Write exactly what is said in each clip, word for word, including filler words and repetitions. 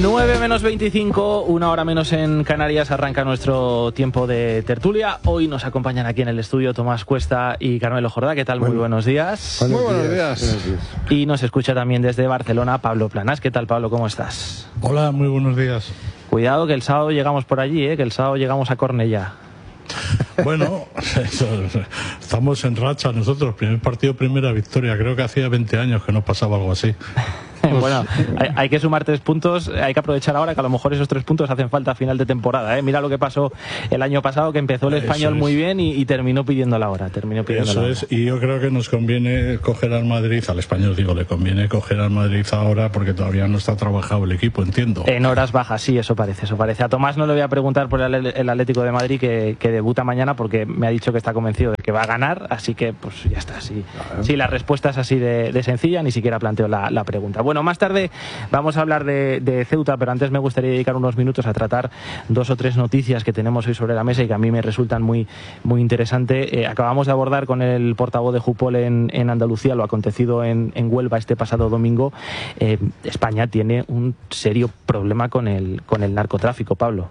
nueve menos veinticinco, una hora menos en Canarias, arranca nuestro tiempo de tertulia. Hoy nos acompañan aquí en el estudio Tomás Cuesta y Carmelo Jordá. ¿Qué tal? Bueno, muy buenos días. Buenos Muy buenos días. días. días. Y nos escucha también desde Barcelona Pablo Planas. ¿Qué tal, Pablo? ¿Cómo estás? Hola, muy buenos días. Cuidado que el sábado llegamos por allí, ¿eh? Que el sábado llegamos a Cornellá. Bueno, estamos en racha nosotros. Primer partido, primera victoria. Creo que hacía veinte años que no pasaba algo así. Bueno, hay, hay que sumar tres puntos, hay que aprovechar ahora que a lo mejor esos tres puntos hacen falta a final de temporada, ¿eh? Mira lo que pasó el año pasado, que empezó el Español muy bien y, y terminó pidiendo la hora. Terminó pidiendo Eso la hora. es, y yo creo que nos conviene coger al Madrid, al Español digo, le conviene coger al Madrid ahora porque todavía no está trabajado el equipo, entiendo. En horas bajas, sí, eso parece, eso parece. A Tomás no le voy a preguntar por el, el Atlético de Madrid que, que debuta mañana porque me ha dicho que está convencido de que va a ganar, así que pues ya está. Sí, sí, la respuesta es así de, de sencilla, ni siquiera planteo la, la pregunta. Bueno, más tarde vamos a hablar de, de Ceuta, pero antes me gustaría dedicar unos minutos a tratar dos o tres noticias que tenemos hoy sobre la mesa y que a mí me resultan muy, muy interesantes. Eh, acabamos de abordar con el portavoz de Jupol en, en Andalucía lo acontecido en, en Huelva este pasado domingo. Eh, España tiene un serio problema con el, con el narcotráfico, Pablo.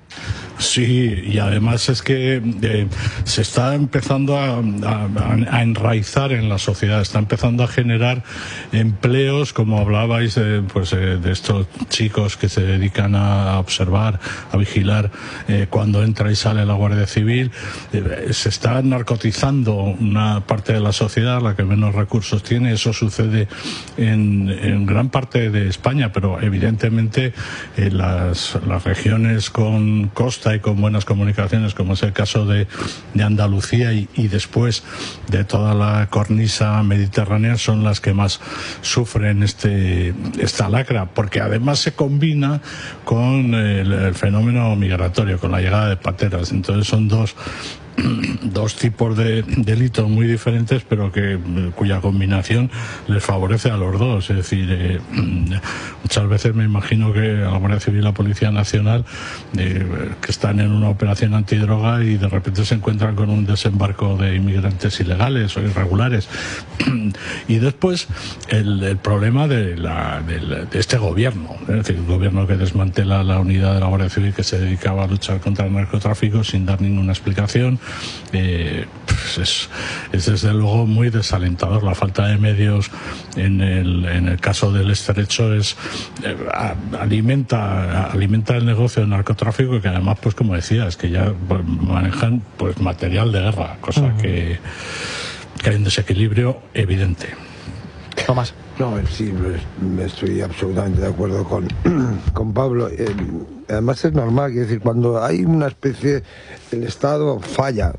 Sí, y además es que eh, se está empezando a, a, a enraizar en la sociedad, está empezando a generar empleos, como hablabais, eh, pues eh, de estos chicos que se dedican a observar, a vigilar eh, cuando entra y sale la Guardia Civil. Eh, se está narcotizando una parte de la sociedad, la que menos recursos tiene. Eso sucede en, en gran parte de España, pero evidentemente eh, las, las regiones con costa y con buenas comunicaciones, como es el caso de, de Andalucía y, y después de toda la cornisa mediterránea, son las que más sufren este esta lacra, porque además se combina con el, el fenómeno migratorio, con la llegada de pateras. Entonces son dos dos tipos de delitos muy diferentes, pero que cuya combinación les favorece a los dos. Es decir, eh, muchas veces me imagino que a la Guardia Civil y la Policía Nacional eh, que están en una operación antidroga y de repente se encuentran con un desembarco de inmigrantes ilegales o irregulares. Y después el, el problema de, la, de, la, de este gobierno, es decir, un gobierno que desmantela la unidad de la Guardia Civil que se dedicaba a luchar contra el narcotráfico sin dar ninguna explicación. Eh, pues es, es desde luego muy desalentador. La falta de medios en el, en el caso del estrecho es eh, a, alimenta alimenta el negocio del narcotráfico, que además, pues como decía, es que ya pues, manejan pues material de guerra, cosa uh-huh. que, que hay un desequilibrio evidente. Tomás. No, sí, me estoy absolutamente de acuerdo con, con Pablo. Eh, además es normal, que decir, cuando hay una especie, el Estado falla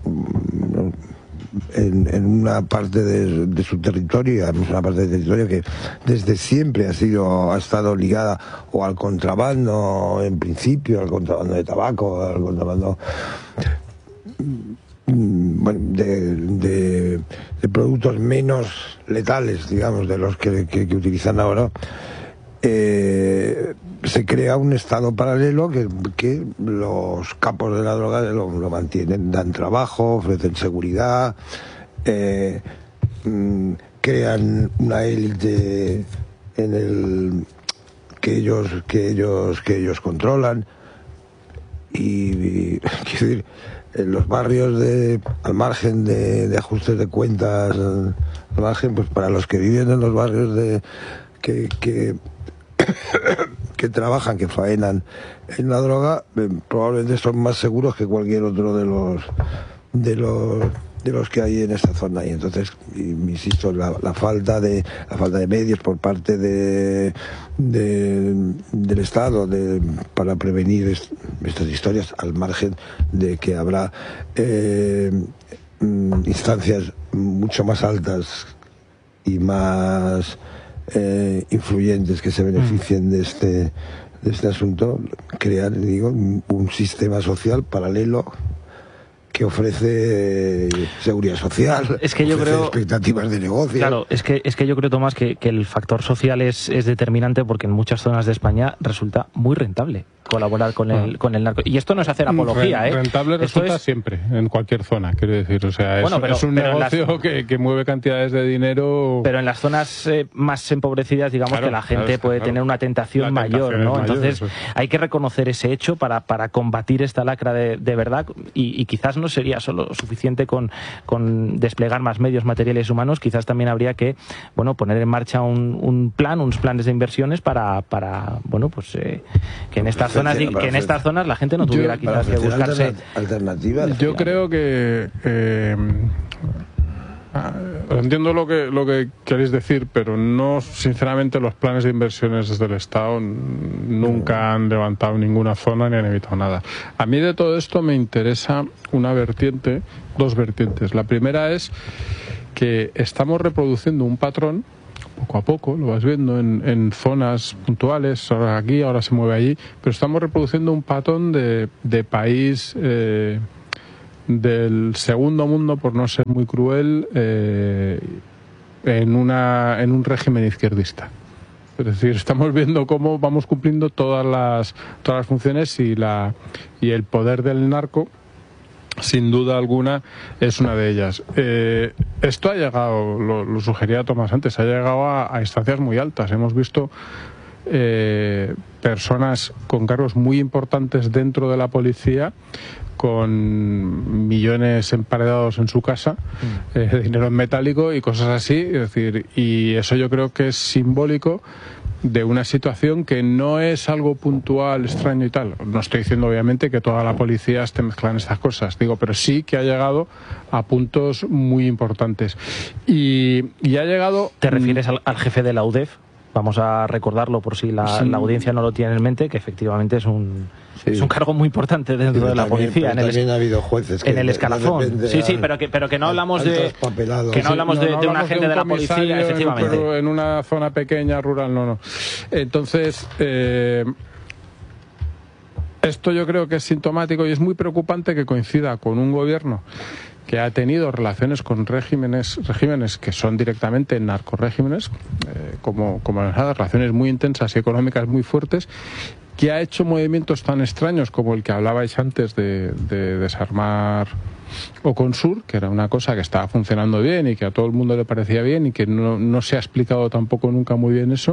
en, en una parte de, de su territorio, además una parte del territorio que desde siempre ha sido, ha estado ligada o al contrabando, en principio, al contrabando de tabaco, al contrabando bueno, de, de, de productos menos letales, digamos, de los que, que, que utilizan ahora. Eh, se crea un estado paralelo que, que los capos de la droga lo, lo mantienen, dan trabajo, ofrecen seguridad, eh, mm, crean una élite en el que ellos que ellos que ellos controlan y, y quiero decir, en los barrios de al margen de, de ajustes de cuentas, al margen, pues para los que viven en los barrios de que que, que trabajan, que faenan en la droga, eh, probablemente son más seguros que cualquier otro de los de los de los que hay en esta zona. Y entonces, y, insisto, la, la falta de la falta de medios por parte de, de del Estado de, para prevenir est, estas historias, al margen de que habrá eh, instancias mucho más altas y más eh, influyentes que se beneficien de este de este asunto, crear, digo, un sistema social paralelo que ofrece seguridad social, es que yo creo, expectativas de negocio. Claro, es que es que yo creo, Tomás, que, que el factor social es, es determinante, porque en muchas zonas de España resulta muy rentable colaborar con el, con el narco. Y esto no es hacer apología, ¿eh? Rentable esto resulta es... siempre, en cualquier zona, quiero decir. O sea, es, bueno, pero, es un negocio las... que, que mueve cantidades de dinero. Pero en las zonas eh, más empobrecidas, digamos, claro, que la gente claro, puede claro. tener una tentación, la tentación mayor, ¿no? Mayor, Entonces, eso. hay que reconocer ese hecho para, para combatir esta lacra de, de verdad. Y, y quizás no sería solo suficiente con, con desplegar más medios materiales humanos, quizás también habría que, bueno, poner en marcha un, un plan, unos planes de inversiones para, para bueno, pues eh, que en estas zonas que en estas zonas la gente no tuviera yo, quizás que buscarse alternativas. Yo creo que eh, entiendo lo que lo que queréis decir, pero no, sinceramente, los planes de inversiones desde el Estado nunca han levantado ninguna zona ni han evitado nada. A mí de todo esto me interesa una vertiente, dos vertientes. La primera es que estamos reproduciendo un patrón poco a poco, lo vas viendo en, en zonas puntuales, ahora aquí, ahora se mueve allí, pero estamos reproduciendo un patrón de, de país eh, del segundo mundo, por no ser muy cruel, eh, en, una, en un régimen izquierdista. Es decir, estamos viendo cómo vamos cumpliendo todas las, todas las funciones y, la, y el poder del narco, sin duda alguna, es una de ellas. Eh, esto ha llegado, lo, lo sugería Tomás antes, ha llegado a, a instancias muy altas. Hemos visto eh, personas con cargos muy importantes dentro de la policía, con millones emparedados en su casa, mm. eh, dinero en metálico y cosas así. Es decir, y eso yo creo que es simbólico de una situación que no es algo puntual, extraño y tal. No estoy diciendo, obviamente, que toda la policía esté mezclando estas cosas, digo, pero sí que ha llegado a puntos muy importantes. Y, y ha llegado... ¿Te refieres al, al jefe de la U D E F? Vamos a recordarlo por si la, sí. la audiencia no lo tiene en mente, que efectivamente es un... Sí. Es un cargo muy importante dentro sí, de la también, policía. En el, también ha habido jueces que en el escalafón. No sí, sí, pero que, pero que no hablamos de que no hablamos sí, no, de, no de un agente de, un de la policía, efectivamente. Pero en una zona pequeña, rural, no, no. Entonces, eh, esto yo creo que es sintomático y es muy preocupante que coincida con un gobierno que ha tenido relaciones con regímenes regímenes que son directamente narcorregímenes, eh, como, como las relaciones muy intensas y económicas muy fuertes, que ha hecho movimientos tan extraños como el que hablabais antes de, de desarmar Oconsur, que era una cosa que estaba funcionando bien y que a todo el mundo le parecía bien y que no, no se ha explicado tampoco nunca muy bien eso,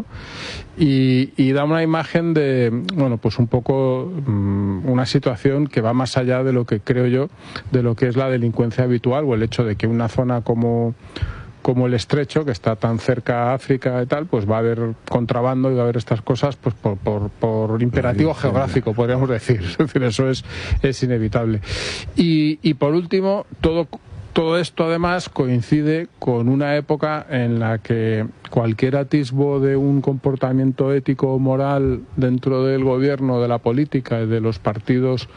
y, y da una imagen de, bueno, pues un poco um, una situación que va más allá de lo que creo yo, de lo que es la delincuencia habitual o el hecho de que una zona como como el Estrecho, que está tan cerca a África y tal, pues va a haber contrabando y va a haber estas cosas pues por, por, por imperativo geográfico, podríamos decir. Es decir, eso es, es inevitable. Y, y por último, todo, todo esto además coincide con una época en la que cualquier atisbo de un comportamiento ético o moral dentro del gobierno, de la política y de los partidos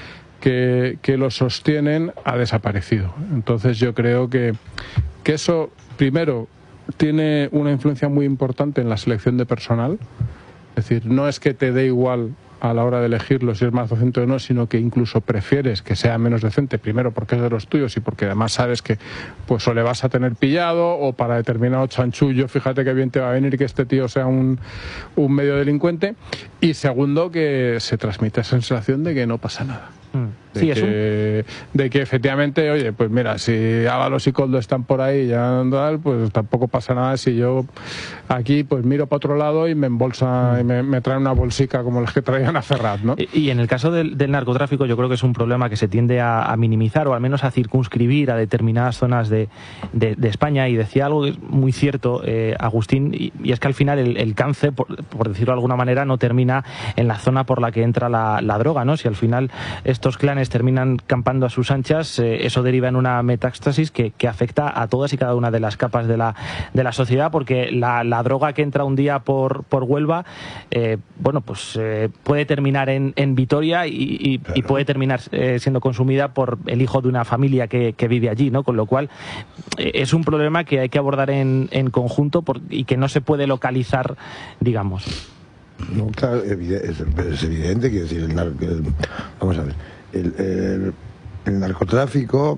que, que lo sostienen ha desaparecido. Entonces yo creo que, que eso... Primero, tiene una influencia muy importante en la selección de personal. Es decir, no es que te dé igual a la hora de elegirlo si es más docente o no, sino que incluso prefieres que sea menos decente, primero porque es de los tuyos y porque además sabes que pues o le vas a tener pillado o para determinado chanchullo, fíjate que bien te va a venir que este tío sea un, un medio delincuente, y segundo que se transmite esa sensación de que no pasa nada. De, sí, que, de que efectivamente, oye, pues mira, si Ábalos y Koldo están por ahí ya andando, pues tampoco pasa nada si yo aquí pues miro para otro lado y me embolsa y me, me trae una bolsica como las que traían a Ferrat, ¿no? Y, y en el caso del, del narcotráfico yo creo que es un problema que se tiende a, a minimizar o al menos a circunscribir a determinadas zonas de, de, de España, y decía algo que es muy cierto, eh, Agustín, y, y es que al final el, el cáncer, por, por decirlo de alguna manera, no termina en la zona por la que entra la, la droga, ¿no? Si al final esto estos clanes terminan campando a sus anchas, eh, eso deriva en una metástasis que, que afecta a todas y cada una de las capas de la, de la sociedad, porque la, la droga que entra un día por, por Huelva, eh, bueno, pues eh, puede terminar en, en Vitoria y, y, claro. y puede terminar eh, siendo consumida por el hijo de una familia que, que vive allí, ¿no? Con lo cual eh, es un problema que hay que abordar en, en conjunto por, y que no se puede localizar, digamos. No, claro, es, es evidente, quiero decir, el, el, vamos a ver, el, el, el narcotráfico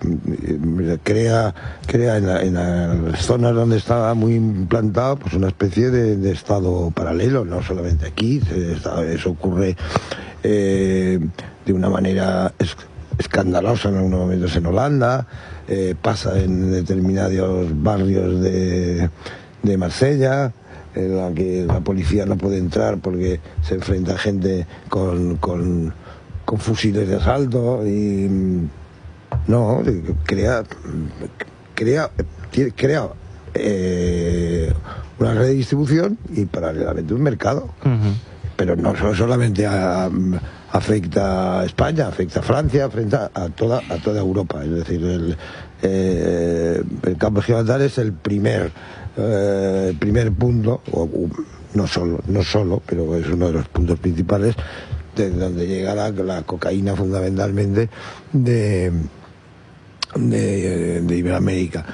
crea, crea en, la, en las zonas donde estaba muy implantado pues una especie de, de estado paralelo, no solamente aquí, eso ocurre eh, de una manera es, escandalosa en algunos momentos en Holanda, eh, pasa en determinados barrios de, de Marsella, en la que la policía no puede entrar porque se enfrenta a gente con, con, con fusiles de asalto y no, crea crea, crea eh, una red de distribución y paralelamente un mercado. Uh-huh. Pero no solamente a, afecta a España, afecta a Francia, afecta a toda, a toda Europa. Es decir, el, eh, el campo de Gibraltar es el primer eh, el primer punto, o, o, no solo, no solo, pero es uno de los puntos principales de donde llega la, la cocaína fundamentalmente de, de, de Iberoamérica.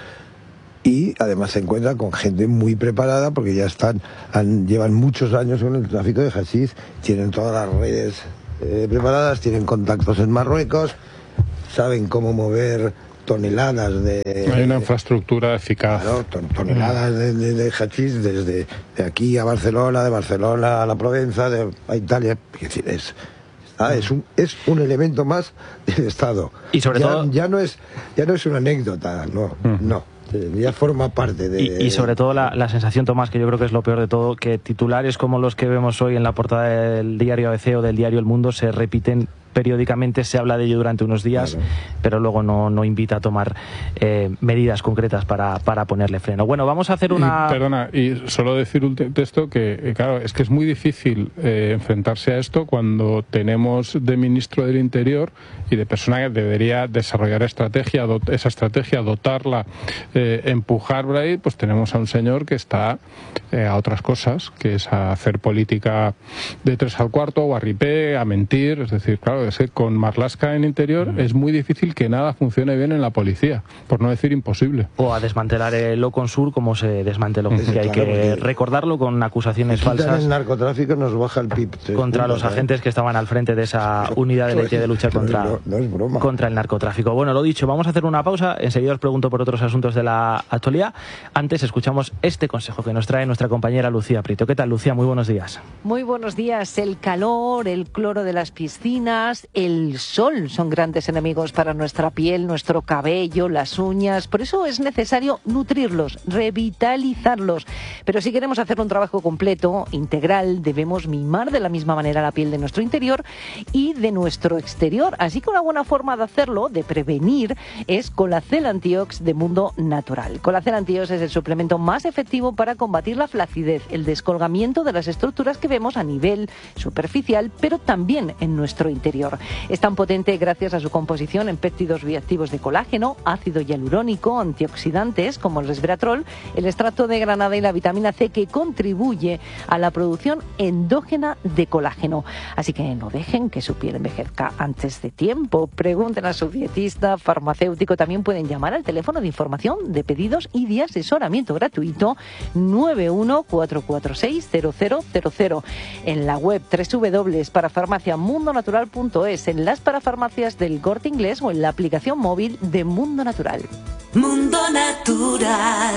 Y además se encuentra con gente muy preparada porque ya están, han, llevan muchos años con el tráfico de hachís, tienen todas las redes eh, preparadas, tienen contactos en Marruecos, saben cómo mover toneladas de... Hay una infraestructura eficaz. Claro, ton, toneladas de, de, de hachís desde de aquí a Barcelona, de Barcelona a la Provenza, de, a Italia. Es decir, es, ah, es, un, es un elemento más del Estado. Y sobre ya, todo... Ya no es, ya no es una anécdota, no, mm. no. Ya forma parte de... Y, y sobre todo la, la sensación, Tomás, que yo creo que es lo peor de todo, que titulares como los que vemos hoy en la portada del diario A B C o del diario El Mundo se repiten periódicamente, se habla de ello durante unos días, claro, pero luego no, no invita a tomar eh, medidas concretas para, para ponerle freno. Bueno, vamos a hacer una... Y, perdona, y solo decir un texto que, eh, claro, es que es muy difícil eh, enfrentarse a esto cuando tenemos de ministro del Interior y de persona que debería desarrollar estrategia, dot, esa estrategia, dotarla, eh, empujar por ahí, pues tenemos a un señor que está eh, a otras cosas, que es a hacer política de tres al cuarto o a ripé, a mentir, es decir, claro, es que con Marlaska en Interior mm. es muy difícil que nada funcione bien en la policía, por no decir imposible. O a desmantelar el Loconsur como se desmanteló, sí, que hay claro, que recordarlo con acusaciones falsas. El narcotráfico nos baja el P I B. Contra los agentes que estaban al frente de esa unidad de élite de lucha contra, no, no es broma. contra el narcotráfico. Bueno, lo dicho, vamos a hacer una pausa, enseguida os pregunto por otros asuntos de la actualidad. Antes escuchamos este consejo que nos trae nuestra compañera Lucía Prieto. ¿Qué tal, Lucía? Muy buenos días. Muy buenos días. El calor, el cloro de las piscinas, el sol son grandes enemigos para nuestra piel, nuestro cabello, las uñas. Por eso es necesario nutrirlos, revitalizarlos. Pero si queremos hacer un trabajo completo, integral, debemos mimar de la misma manera la piel de nuestro interior y de nuestro exterior. Así que una buena forma de hacerlo, de prevenir, es Colacel Antiox de Mundo Natural. Colacel Antiox es el suplemento más efectivo para combatir la flacidez, el descolgamiento de las estructuras que vemos a nivel superficial, pero también en nuestro interior. Es tan potente gracias a su composición en péptidos bioactivos de colágeno, ácido hialurónico, antioxidantes como el resveratrol, el extracto de granada y la vitamina C que contribuye a la producción endógena de colágeno. Así que no dejen que su piel envejezca antes de tiempo. Pregunten a su dietista, farmacéutico. También pueden llamar al teléfono de información, de pedidos y de asesoramiento gratuito nueve uno cuatro cuatro seis cero cero cero cero. En la web doble u doble u doble u punto parafarmacia mundo natural punto es, en las parafarmacias del Corte Inglés o en la aplicación móvil de Mundo Natural. Mundo Natural.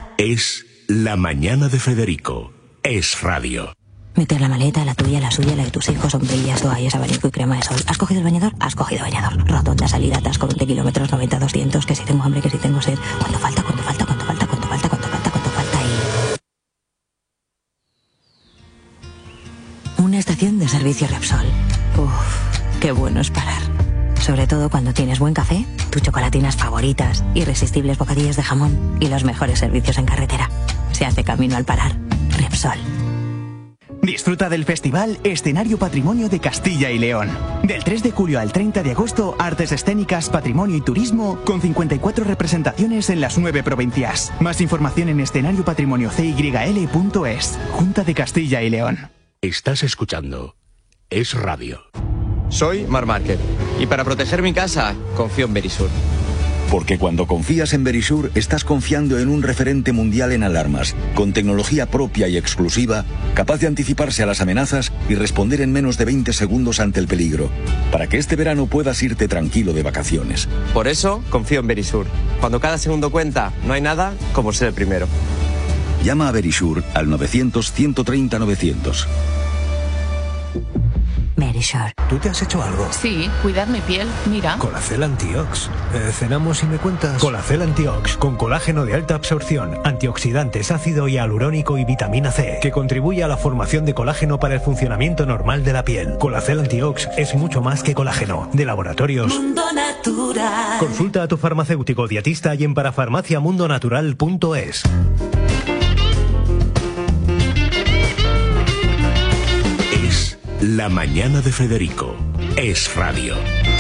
Es la mañana de Federico. Es radio. Meter la maleta, la tuya, la suya, la de tus hijos, sombrillas, toallas, abanico y crema de sol. ¿Has cogido el bañador? Has cogido bañador. Rotonda, salida, atasco, veinte kilómetros, noventa, doscientos, que si tengo hambre, que si tengo sed. ¿Cuánto falta? ¿Cuánto falta? ¿Cuánto falta? ¿Cuánto falta? ¿Cuánto falta? ¿Cuánto falta? Y... una estación de servicio Repsol. Uff, qué bueno es parar. Sobre todo cuando tienes buen café, tus chocolatinas favoritas, irresistibles bocadillos de jamón y los mejores servicios en carretera. Se hace camino al parar. Repsol. Disfruta del festival Escenario Patrimonio de Castilla y León. Del tres de julio al treinta de agosto, artes escénicas, patrimonio y turismo, con cincuenta y cuatro representaciones en las nueve provincias. Más información en escenario patrimonio c y l punto es. Junta de Castilla y León. Estás escuchando Es Radio. Soy Mar Márquez y para proteger mi casa confío en Verisur. Porque cuando confías en Verisure, estás confiando en un referente mundial en alarmas, con tecnología propia y exclusiva, capaz de anticiparse a las amenazas y responder en menos de veinte segundos ante el peligro, para que este verano puedas irte tranquilo de vacaciones. Por eso, confío en Verisure. Cuando cada segundo cuenta, no hay nada como ser el primero. Llama a Verisure al novecientos, ciento treinta, novecientos. Verisure. ¿Tú te has hecho algo? Sí, cuidar mi piel, mira. Colacel Antiox. Eh, cenamos y me cuentas. Colacel Antiox, con colágeno de alta absorción, antioxidantes, ácido hialurónico y vitamina C, que contribuye a la formación de colágeno para el funcionamiento normal de la piel. Colacel Antiox es mucho más que colágeno. De laboratorios Mundo Natural. Consulta a tu farmacéutico dietista y en parafarmacia mundo natural punto es. La mañana de Federico. Es radio.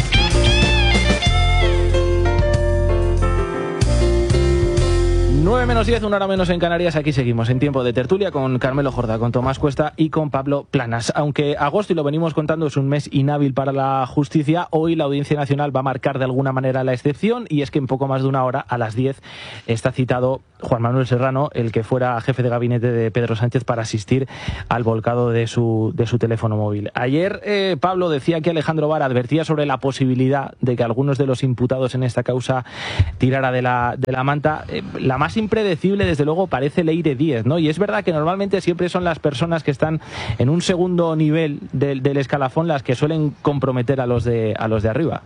nueve menos diez, una hora menos en Canarias. Aquí seguimos en tiempo de tertulia con Carmelo Jorda, con Tomás Cuesta y con Pablo Planas. Aunque agosto, y lo venimos contando, es un mes inhábil para la justicia, hoy la Audiencia Nacional va a marcar de alguna manera la excepción, y es que en poco más de una hora, a las diez, está citado Juan Manuel Serrano, el que fuera jefe de gabinete de Pedro Sánchez, para asistir al volcado de su, de su teléfono móvil. Ayer eh, Pablo decía que Alejandro Vara advertía sobre la posibilidad de que algunos de los imputados en esta causa tirara de la, de la manta. Eh, la más impredecible, desde luego, parece Leire Díez, ¿no? Y es verdad que normalmente siempre son las personas que están en un segundo nivel del, del escalafón las que suelen comprometer a los de, a los de arriba.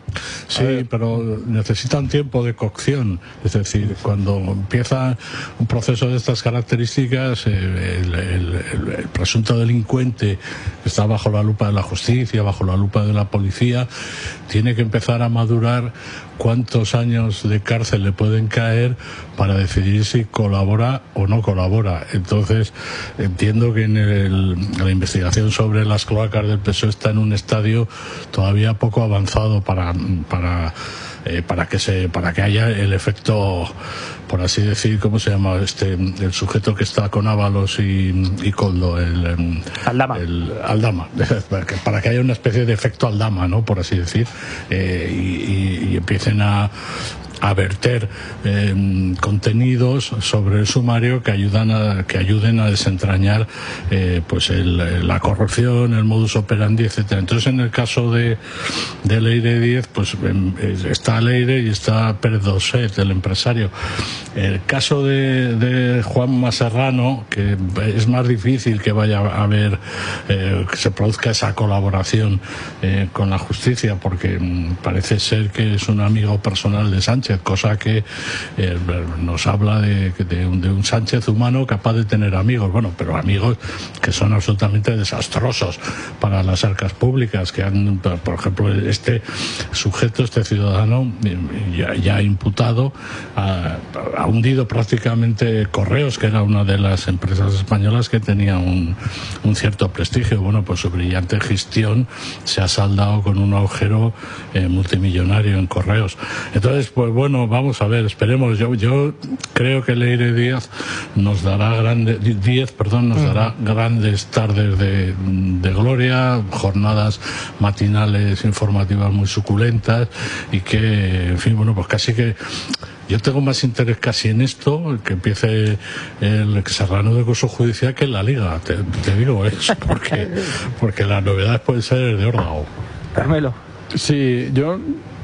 Sí, pero necesitan tiempo de cocción. Es decir, cuando empieza un proceso de estas características, eh, el, el, el, el presunto delincuente está bajo la lupa de la justicia, bajo la lupa de la policía, tiene que empezar a madurar cuántos años de cárcel le pueden caer para decidir si colabora o no colabora. Entonces, entiendo que en el, la investigación sobre las cloacas del P S O E está en un estadio todavía poco avanzado para para eh, para que se para que haya el efecto, por así decir, ¿cómo se llama este el sujeto que está con Ábalos y, y Coldo? El, el Aldama. El, Aldama. Para que haya una especie de efecto Aldama, ¿no? Por así decir, eh, y, y, y empiecen a a verter eh, contenidos sobre el sumario que ayudan a, que ayuden a desentrañar eh, pues el, la corrupción, el modus operandi, etcétera. Entonces, en el caso de, de Leire Díez, pues está Leire y está Pérez Doset, el empresario. El caso de, de Juanma Serrano, que es más difícil que vaya a haber eh, que se produzca esa colaboración eh, con la justicia, porque mm, parece ser que es un amigo personal de Sánchez, cosa que eh, nos habla de, de, un, de un Sánchez humano capaz de tener amigos, bueno, pero amigos que son absolutamente desastrosos para las arcas públicas, que han, por ejemplo, este sujeto, este ciudadano, ya, ya imputado, ha, ha hundido prácticamente Correos, que era una de las empresas españolas que tenía un, un cierto prestigio. Bueno, pues su brillante gestión se ha saldado con un agujero eh, multimillonario en Correos. Entonces, pues bueno, vamos a ver, esperemos. Yo, yo creo que Leire Díaz nos dará grandes, Díez, perdón, nos dará grandes tardes de, de gloria, jornadas matinales informativas muy suculentas, y que, en fin, bueno, pues casi que yo tengo más interés casi en esto, que empiece el Serrano de curso judicial, que en la Liga, te, te digo eso, porque, porque las novedades pueden ser de órdago. Carmelo. Sí, yo,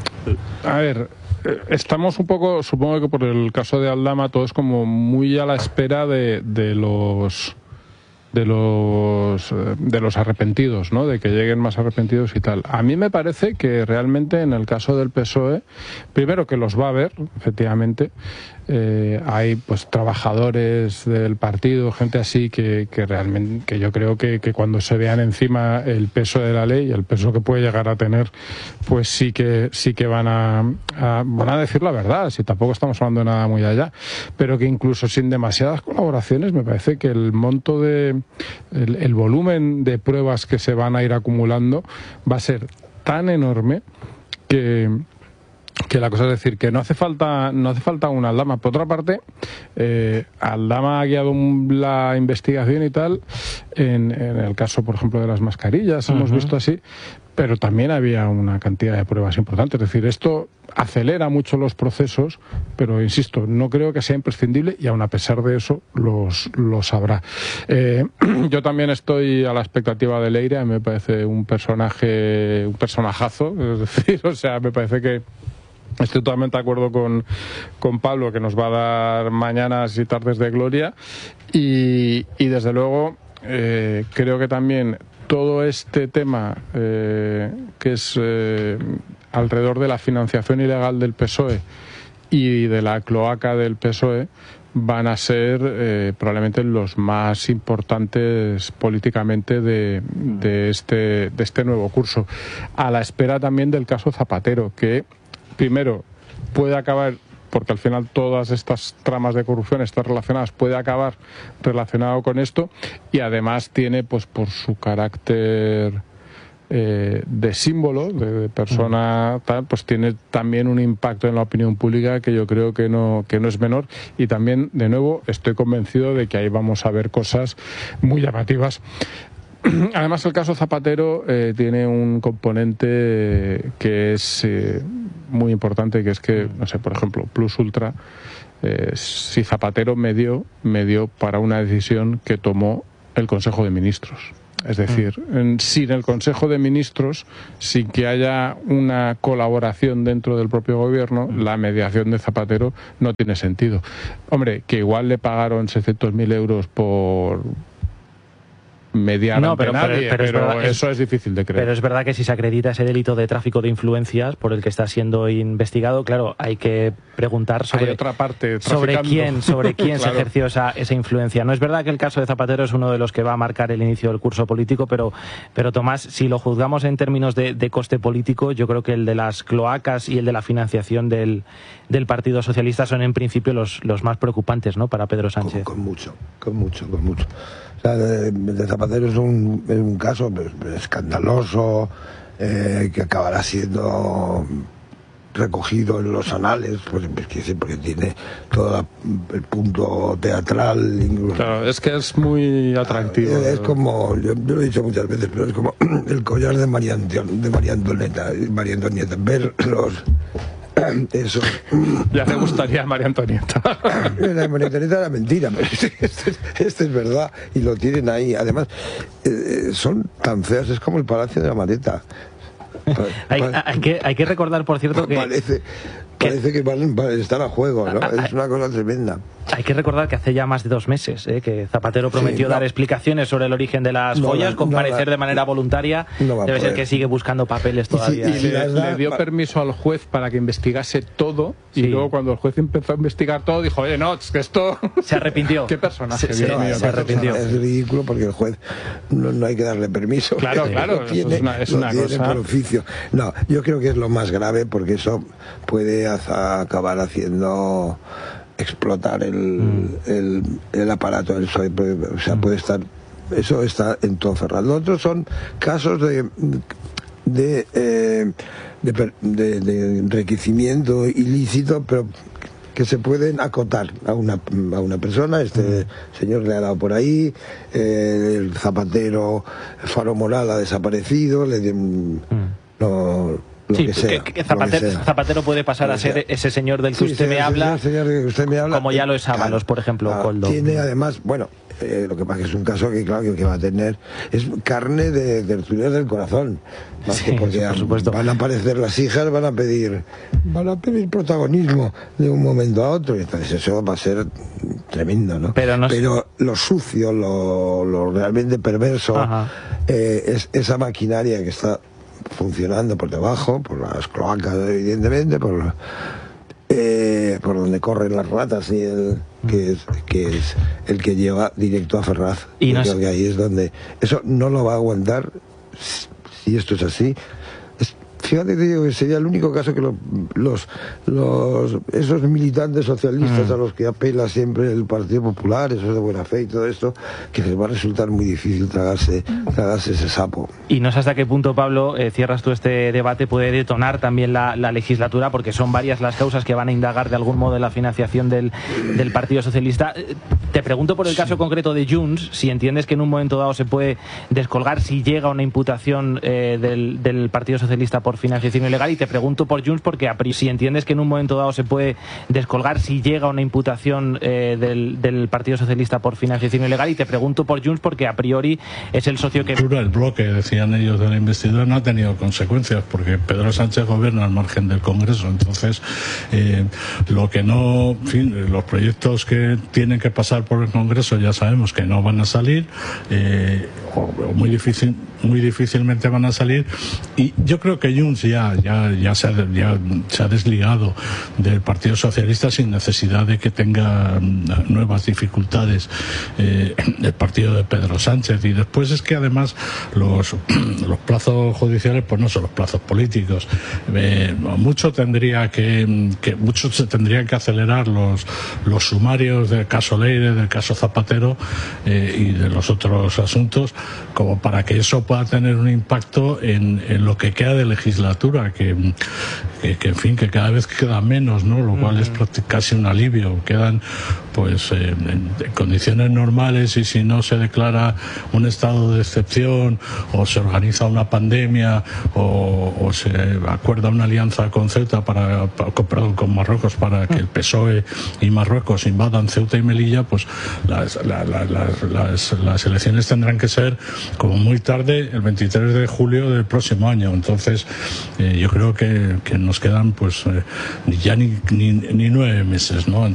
a ver, estamos un poco, supongo que por el caso de Aldama, todos como muy a la espera de, de los de los de los arrepentidos, ¿no? De que lleguen más arrepentidos y tal. A mí me parece que realmente en el caso del P S O E, primero que los va a haber, efectivamente, eh, hay pues trabajadores del partido, gente así que, que realmente, que yo creo que, que cuando se vean encima el peso de la ley, el peso que puede llegar a tener, pues sí que sí que van a, a van a decir la verdad, si tampoco estamos hablando de nada muy allá, pero que incluso sin demasiadas colaboraciones me parece que el monto de el, el volumen de pruebas que se van a ir acumulando va a ser tan enorme que que la cosa es decir que no hace falta no hace falta una Aldama. Por otra parte, eh, Aldama ha guiado un, la investigación y tal en, en el caso, por ejemplo, de las mascarillas, uh-huh. hemos visto así, pero también había una cantidad de pruebas importantes. Es decir, esto acelera mucho los procesos, pero insisto, no creo que sea imprescindible y aun a pesar de eso los, los habrá. Eh, yo también estoy a la expectativa de Leire, me parece un personaje, un personajazo, es decir, o sea, me parece que estoy totalmente de acuerdo con, con Pablo, que nos va a dar mañanas y tardes de gloria, y, y desde luego eh, creo que también todo este tema eh, que es eh, alrededor de la financiación ilegal del P S O E y de la cloaca del P S O E van a ser eh, probablemente los más importantes políticamente de, de, este, de este nuevo curso, a la espera también del caso Zapatero, que primero puede acabar, porque al final todas estas tramas de corrupción están relacionadas, puede acabar relacionado con esto, y además tiene, pues por su carácter eh, de símbolo, de, de persona tal, pues tiene también un impacto en la opinión pública que yo creo que no, que no es menor, y también, de nuevo, estoy convencido de que ahí vamos a ver cosas muy llamativas. Además, el caso Zapatero eh, tiene un componente que es eh, muy importante, que es que, no sé, por ejemplo, Plus Ultra, eh, si Zapatero me dio, me dio para una decisión que tomó el Consejo de Ministros. Es decir, en, sin el Consejo de Ministros, sin que haya una colaboración dentro del propio gobierno, la mediación de Zapatero no tiene sentido. Hombre, que igual le pagaron seiscientos mil euros por mediar no, ante pero, nadie, pero, pero, pero, es verdad, eso es, es difícil de creer. Pero es verdad que si se acredita ese delito de tráfico de influencias por el que está siendo investigado, claro, hay que preguntar sobre hay otra parte sobre quién sobre quién claro. se ejerció esa, esa influencia. No es verdad que el caso de Zapatero es uno de los que va a marcar el inicio del curso político, pero, pero Tomás, si lo juzgamos en términos de, de coste político, yo creo que el de las cloacas y el de la financiación del, del Partido Socialista son en principio los, los más preocupantes, ¿no?, para Pedro Sánchez. Con, con mucho, con mucho, con mucho. O sea, de, de Zapatero es un, es un caso pues, escandaloso, eh, que acabará siendo recogido en los anales, pues, pues, porque tiene todo la, el punto teatral. Incluso. Claro, es que es muy atractivo. Es, es como, yo, yo lo he dicho muchas veces, pero es como el collar de María, Antion, de María Antonieta, María Antonieta, ver los... Eso. Ya me gustaría María Antonieta. La María Antonieta era mentira, pero este, este, este es verdad y lo tienen ahí. Además, eh, son tan feas, es como el Palacio de la Maleta. hay, hay, que, hay que recordar, por cierto, que... Parece, parece que van, van, están a juego, ¿no? Es una cosa tremenda. Hay que recordar que hace ya más de dos meses ¿eh? que Zapatero prometió sí, no. dar explicaciones sobre el origen de las no, joyas, no, comparecer no, de manera voluntaria. No Debe ser que sigue buscando papeles todavía. Y, y, y le, le dio permiso al juez para que investigase todo, sí. y luego cuando el juez empezó a investigar todo dijo, oye, no, es que esto... Se arrepintió. ¿Qué personaje? Se, se, mío, se arrepintió. Es ridículo porque el juez no, no hay que darle permiso. Claro, claro, tiene, es una, es lo una tiene cosa... por oficio. No, yo creo que es lo más grave porque eso puede hasta acabar haciendo... explotar el, mm. el, el aparato del P S O E, o sea, puede estar, eso está en todo cerrado. Los otros son casos de de, eh, de, de, de enriquecimiento ilícito, pero que se pueden acotar a una, a una persona. Este mm. señor le ha dado por ahí, eh, el Zapatero, Faro Moral ha desaparecido, le mm. no Lo sí, que sea, que, que Zapatero, que sea. Zapatero puede pasar a ser ese señor del que, sí, usted, sí, me habla, señor que usted me habla, como ya lo es Ábalos, claro, por ejemplo. Claro, Coldo. Tiene además, bueno, eh, lo que pasa que es un caso que claro que, que va a tener, es carne de tertulias del corazón, más sí, que porque por supuesto. Van a aparecer las hijas, van a pedir, van a pedir protagonismo de un momento a otro, y entonces eso va a ser tremendo, ¿no? Pero, no Pero lo sucio, lo, lo realmente perverso, eh, es esa maquinaria que está funcionando por debajo, por las cloacas evidentemente, por eh, por donde corren las ratas y el que es, que es el que lleva directo a Ferraz. Y no creo es... que ahí es donde eso no lo va a aguantar si esto es así. Es fíjate, te digo que sería el único caso que lo, los, los esos militantes socialistas mm. a los que apela siempre el Partido Popular, esos de buena fe y todo esto, que les va a resultar muy difícil tragarse, tragarse ese sapo. Y no sé hasta qué punto, Pablo, eh, cierras tú este debate, puede detonar también la, la legislatura, porque son varias las causas que van a indagar de algún modo en la financiación del, del Partido Socialista. Te pregunto por el caso concreto de Junts, si entiendes que en un momento dado se puede descolgar si llega una imputación eh, del, del Partido Socialista por financiación ilegal, y te pregunto por Junts porque a priori, si entiendes que en un momento dado se puede descolgar si llega una imputación eh, del, del Partido Socialista por financiación ilegal, y te pregunto por Junts porque a priori es el socio que... El bloque, decían ellos, de la investidura no ha tenido consecuencias porque Pedro Sánchez gobierna al margen del Congreso, entonces eh, lo que no, en fin, los proyectos que tienen que pasar por el Congreso ya sabemos que no van a salir, eh, o, o muy difícil, muy difícilmente van a salir, y yo creo que Junts ya, ya, ya, se, ha, ya se ha desligado del Partido Socialista sin necesidad de que tenga nuevas dificultades eh, el partido de Pedro Sánchez. Y después es que además los, los plazos judiciales pues no son los plazos políticos, eh, mucho tendría que, que mucho se tendrían que acelerar los, los sumarios del caso Leire, del caso Zapatero eh, y de los otros asuntos, como para que eso pueda tener un impacto en, en lo que queda de legislatura, que, que, que en fin, que cada vez queda menos, ¿no? Lo cual es casi un alivio. Quedan pues eh, en, en condiciones normales, y si no se declara un estado de excepción o se organiza una pandemia o, o se acuerda una alianza con Ceuta para, para perdón, con Marruecos para que el P S O E y Marruecos invadan Ceuta y Melilla, pues las, la, la, las, las, las elecciones tendrán que ser como muy tarde el veintitrés de julio del próximo año. Entonces eh, yo creo que, que nos quedan pues eh, ya ni, ni, ni nueve meses, ¿no?